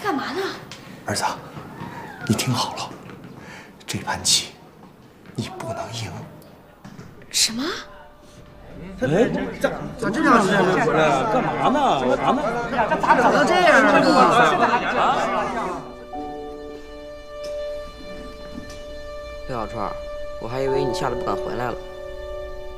干嘛呢？ 儿子，你听好了，这盘棋你不能赢。 什么？ 哎，咋这长时间没回来啊？干嘛呢？干嘛呢？这咋整成这样了？廖小川，我还以为你吓得不敢回来了。